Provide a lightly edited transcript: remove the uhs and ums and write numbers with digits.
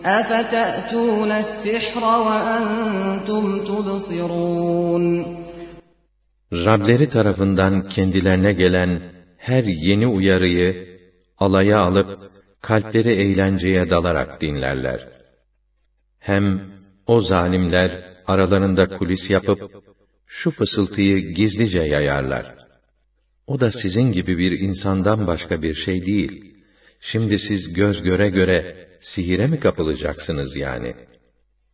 أَفَتَأْتُونَ السِّحْرَ وَأَنْتُمْ تُبْصِرُونَ Rableri tarafından kendilerine gelen her yeni uyarıyı alaya alıp kalpleri eğlenceye dalarak dinlerler. Hem o zalimler aralarında kulis yapıp şu fısıltıyı gizlice yayarlar. O da sizin gibi bir insandan başka bir şey değil. Şimdi siz göz göre göre sihire mi kapılacaksınız yani?